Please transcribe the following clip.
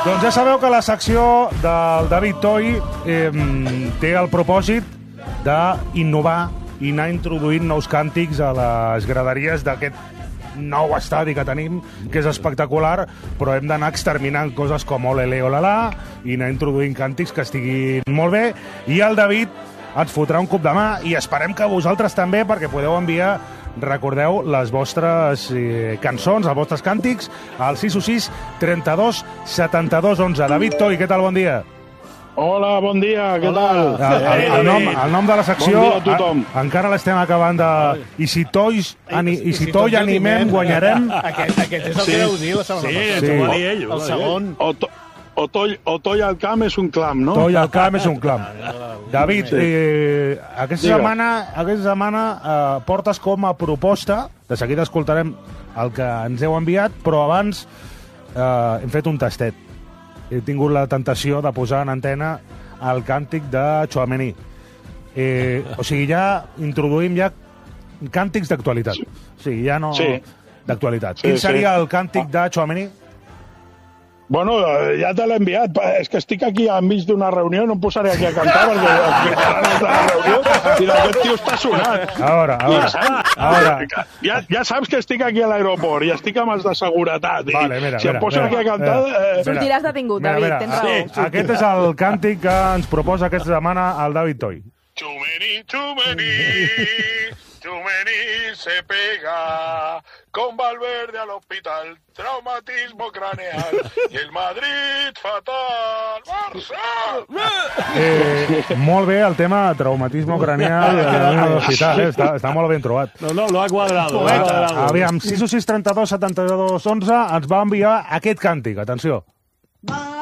Doncs ja sabeu que la secció del David Toy té el propòsit d'innovar i anar introduint nous càntics a les graderies d'aquest nou estadi que tenim, que és espectacular, però hem d'anar exterminant coses com olele olala i anar introduint càntics que estiguin molt bé. I el David ens fotrà un cop de mà i esperem que vosaltres també, perquè podeu enviar, recordeu, les vostres cançons, els vostres càntics, al 616 32 72 11. David Toy, què tal? Bon dia. Hola, bon dia, què tal? El nom de la secció bon dia a tothom. Encara l'estem acabant de... I si Toy animem, guanyarem... Aquest és el que deu dir la setmana passada. Sí, ho va dir ell. El segon... O Toy al camp és un clam, no? Toy al camp és un clam. David, aquesta setmana portes com a proposta, de seguida escoltarem el que ens heu enviat, però abans hem fet un tastet. He tingut la tentació de posar en antena el càntic de Tchouaméni. O sigui, ja introduïm càntics d'actualitat. Sí, ja no... Sí. D'actualitat. Quin seria el càntic de Tchouaméni? Bueno, ja te l'he enviat. És que estic aquí enmig d'una reunió, no em posaré aquí a cantar perquè la reunió i aquest tio està sonat. Ja saps que estic aquí a l'aeroport i estic amb els de seguretat. Si em poso aquí a cantar... Sortiràs detingut, David, tens raó. Aquest és el càntic que ens proposa aquesta setmana el David Toy. Tchouaméni se pega con Valverde al hospital, traumatismo craneal y el Madrid fatal. ¡Barça! Molt bé el tema traumatismo craneal a l'hospital, està molt ben trobat. No, lo ha quadrado. Aviam, 616 32 72 11 ens va enviar aquest càntic, atenció.